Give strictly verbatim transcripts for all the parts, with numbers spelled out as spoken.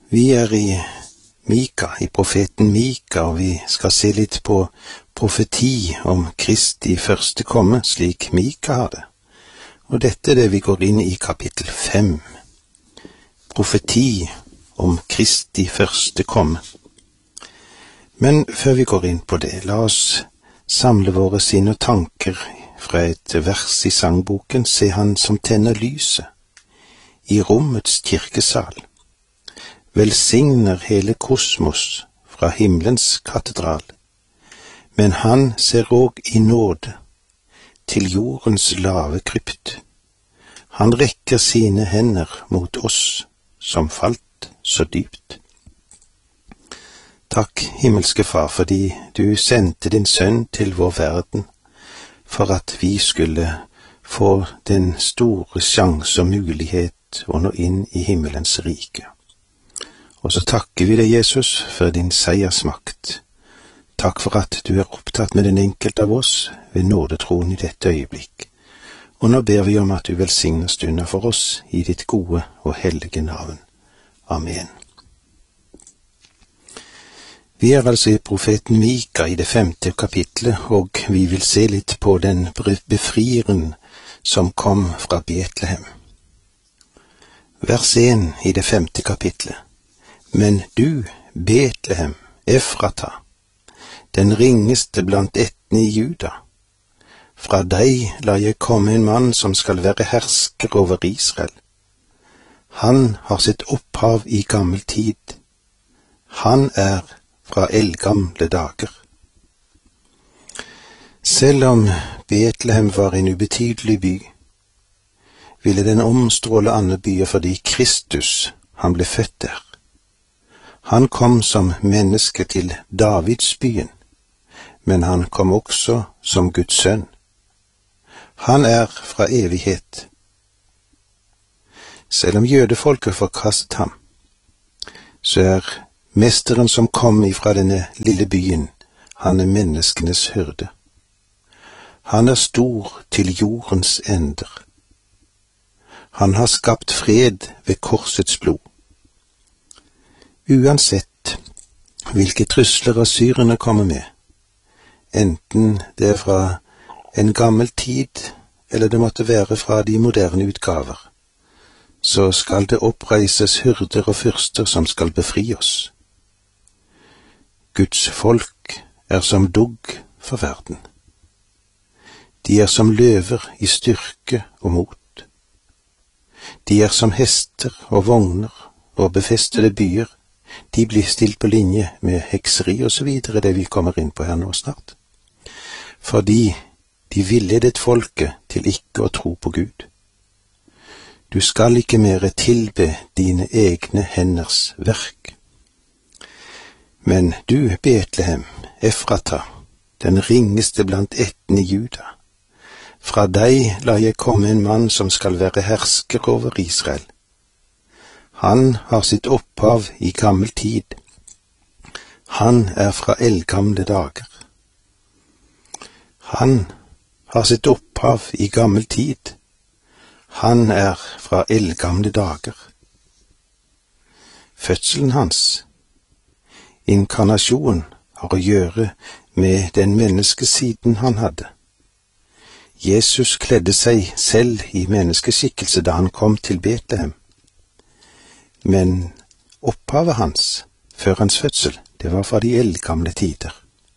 Vi er i Mika, i profeten Mika, og vi skal se litt på profeti om Kristi første komme, slik Mika har det. Og dette er det vi går inn i kapittel fem. Profeti om Kristi første komme. Men før vi går inn på det, la oss samle våre sinn og tanker fra et vers i sangboken, Se han som tenner lyset, i rommets kirkesal. Velsigner hele kosmos fra himmelens katedral, men han ser òg i nåde til jordens lave krypt. Han rekker sine hender mot oss som falt så dypt. Takk, himmelske Far, fordi du sendte din sønn til vår verden, for at vi skulle få den store sjanse og mulighet å nå inn i himmelens rike. Og så takker vi deg, Jesus, for din seiersmakt. Takk for at du er opptatt med den enkelte av oss ved nådetroen i dette øyeblikk. Og nå ber vi om at du velsigner stunder for oss i ditt gode og hellige navn. Amen. Vi er altså i profeten Mika i det femte kapitlet, og vi vil se litt på den befrieren som kom fra Betlehem. Vers én i det femte kapitlet. Men du, Betlehem, Efrata, den ringeste blant ættene i Juda, fra deg lar jeg komme en mann som skal være hersker over Israel. Han har sitt opphav i gammel tid. Han er fra eldgamle dager. Selv om Betlehem var en ubetydelig by, ville den omstråle andre byer fordi Kristus, han ble født der. Han kom som menneske til Davidsbyen, men han kom også som Guds sønn. Han er fra evighet. Selv om jødefolket forkastet ham, så er mesteren som kom ifra denne lille byen, han er menneskenes hyrde. Han er stor til jordens ender. Han har skapt fred ved korsets blod. Uansett hvilke trusler assyrerne kommer med, enten det er fra en gammel tid, eller det måtte være fra de moderne utgaver, så skal det oppreises hyrder og fyrster som skal befri oss. Guds folk er som dugg for verden. De er som løver i styrke og mot. De er som hester og vogner og befestede byer. De blir stilt på linje med hekseri og så videre, det vi kommer inn på her nå snart. Fordi de villedet folket til ikke å tro på Gud. Du skal ikke mere tilbe dine egne henders verk. Men du, Betlehem, Efrata, den ringeste blant ættene i Juda, fra deg lar jeg komme en mann som skal være hersker over Israel. Han har sitt opphav i gammel tid. Han er fra eldgamle dager. Han har sitt opphav i gammel tid. Han er fra eldgamle dager. Fødselen hans, inkarnasjon, har å gjøre med den menneskesiden han hadde. Jesus kledde seg selv i menneskeskikkelse da han kom til Betlehem. Men opphavet hans, før hans fødsel, det var fra de eldgamle tider.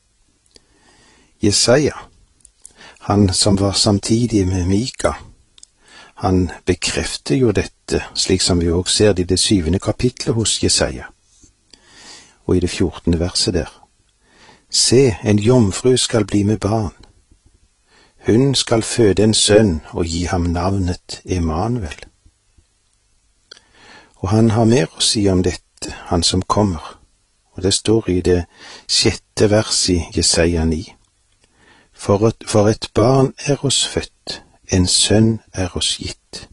Jesaja, han som var samtidig med Mika, han bekrefter jo dette, slik som vi også ser det i det syvende kapitlet hos Jesaja, og i det fjortende verset der. Se, en jomfru skal bli med barn. Hun skal føde en sønn og gi ham navnet Emanuel. Og han har mer å si om dette, han som kommer, og det står i det sjette vers i Jesaja ni. For et, for et barn er oss født, en sønn er oss gitt.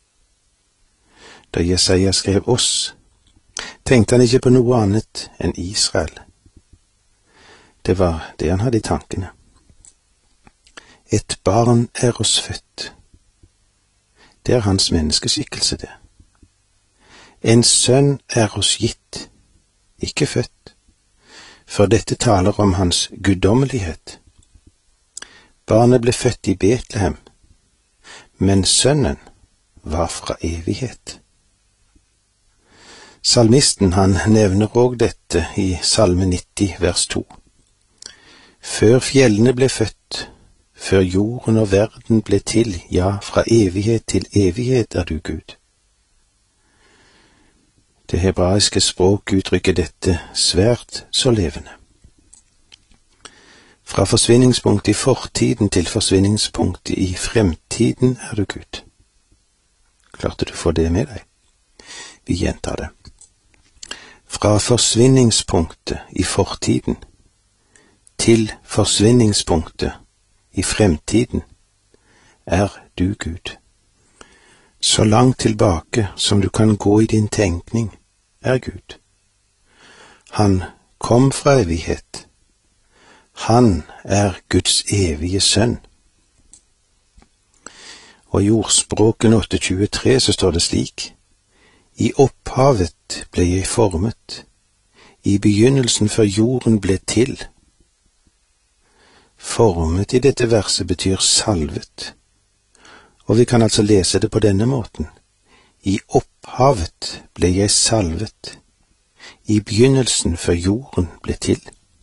Da Jesaja skrev oss, tenkte han ikke på noe annet enn Israel. Det var det han hadde i tankene. Et barn er oss født. Det er hans menneskeskikkelse, det. En sønn er oss gitt, ikke født, for dette taler om hans guddommelighet. Barnet ble født i Betlehem, men sønnen var fra evighet. Salmisten han nevner også dette i Salme nitti vers to. Før fjellene ble født, før jorden og verden ble til, ja, fra evighet til evighet er du Gud. Det hebraiske språk uttrykker dette svært så levende. Fra forsvinningspunktet i fortiden til forsvinningspunktet i fremtiden er du Gud. Klarte du å få det med deg? Vi gjentar det. Fra forsvinningspunktet i fortiden til forsvinningspunktet i fremtiden er du Gud. Så langt tilbake som du kan gå i din tenkning er Gud. Han kom fra evighet. Han er Guds evige sønn. Og i ordspråken åtte tjuetre så står det slik: I opphavet ble jeg formet, i begynnelsen før jorden ble til. Formet i dette verset betyr salvet, og vi kan altså lese det på denne måten. I opphavet ble jeg salvet, i begynnelsen før jorden ble til.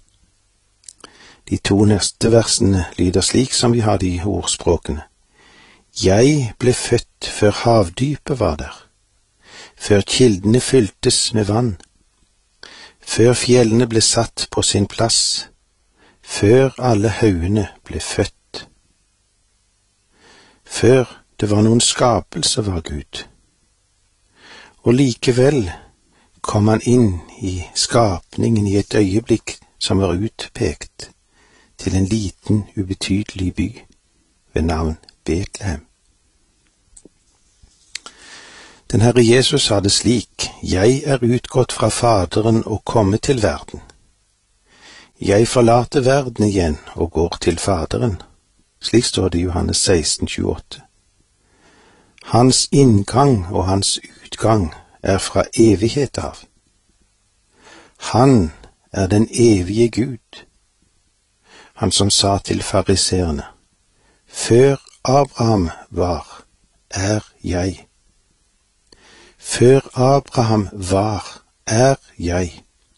De to neste versene lyder slik som vi har de ordspråkene. Jeg ble født før havdypet var der, før kildene fylltes med vann, før fjellene ble satt på sin plass, før alle haugene ble født. Før det var noen skapelse var Gud. Og likevel kom han inn i skapningen i et øyeblikk som var utpekt til en liten, ubetydelig by ved navn Betlehem. Den Herre Jesus sa det slik: Jeg er utgått fra Faderen og kommet til verden. Jeg forlater verden igjen og går til Faderen. Slik står det i Johannes seksten tjueåtte. Hans inngang og hans utgang er fra evighet av. Han er den evige Gud. Han som sa til fariseerne: Før Abraham var, er jeg. Før Abraham var, er jeg.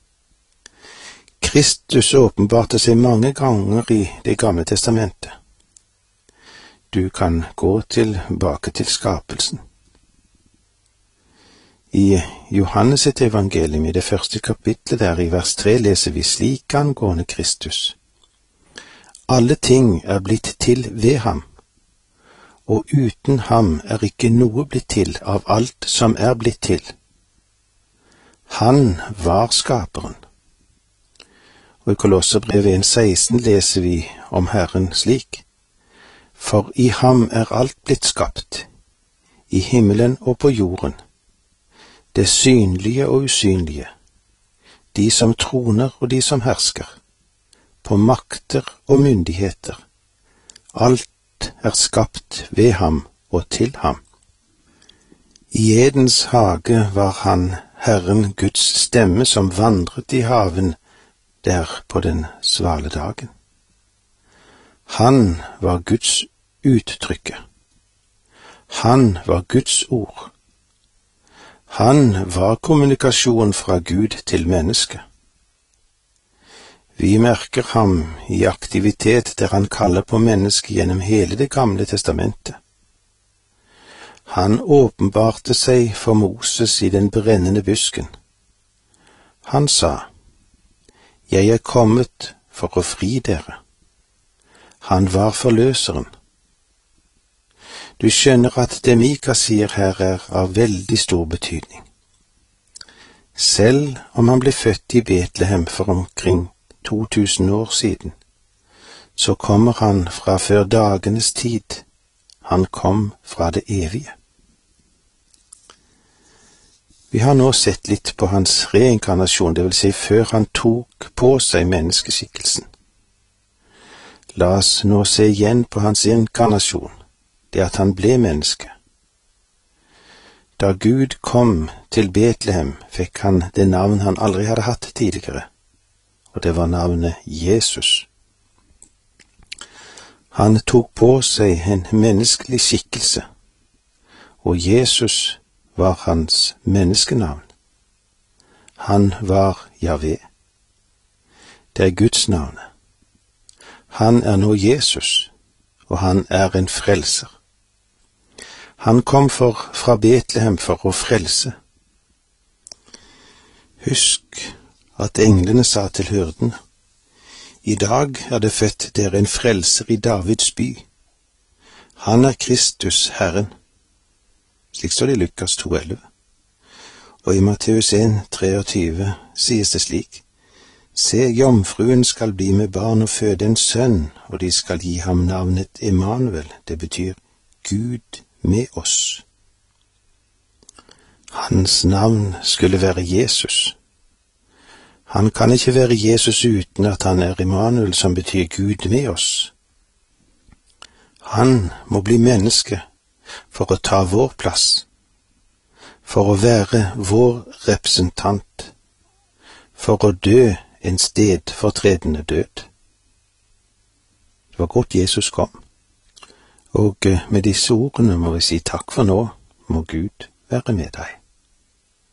Kristus åpenbarte seg mange ganger i Det gamle testamentet. Du kan gå tilbake til skapelsen. I Johannes sitt evangelium i det første kapitlet der i vers tre leser vi slik angående Kristus: Alle ting er blitt til ved ham, og uten ham er ikke noe blitt til av alt som er blitt til. Han var skaperen. Og i Kolosserbrevet en seksten leser vi om Herren slik: For i ham er alt blitt skapt, i himmelen og på jorden, det synlige og usynlige, de som troner og de som hersker, på makter og myndigheter. Alt er skapt ved ham og til ham. I Edens hage var han Herren Guds stemme som vandret i haven der på den svale dagen. Han var Guds uttrykke. Han var Guds ord. Han var kommunikasjon fra Gud til menneske. Vi merker ham i aktivitet der han kaller på mennesket gjennom hele Det gamle testamentet. Han åpenbarte seg for Moses i den brennende busken. Han sa: Jeg er kommet for å fri dere. Han var forløseren. Du skjønner at det Mika sier her er av veldig stor betydning. Selv om han ble født i Betlehem for omkring to tusen år siden, så kommer han fra før dagenes tid. Han kom fra det evige. Vi har nå sett litt på hans reinkarnasjon, det vil si før han tok på seg menneskeskikkelsen. La oss nå se igjen på hans inkarnasjon, det at han ble menneske. Da Gud kom til Betlehem, fikk han det navn han aldri hadde hatt tidligere, og det var navnet Jesus. Han tok på seg en menneskelig skikkelse, og Jesus var hans menneskenavn. Han var Jahve. Det er Guds navn. Han er nå Jesus, og han er en frelser. Han kom for, fra Betlehem for å frelse. Husk at englene sa til hyrden: I dag er det født dere en frelser i Davids by. Han er Kristus, Herren. Slik står det i Lukas to elleve. Og i Matteus en treogtyve sies det slik: Se, jomfruen skal bli med barn og føde en sønn, og de skal gi ham navnet Emanuel. Det betyr Gud med oss. Hans navn skulle være Jesus. Han kan ikke være Jesus uten at han er Emanuel, som betyr Gud med oss. Han må bli menneske for å ta vår plass, for å være vår representant, for å dø en stedfortredende død. Det var godt Jesus kom, og med disse ordene må vi si takk for nå, må Gud være med deg.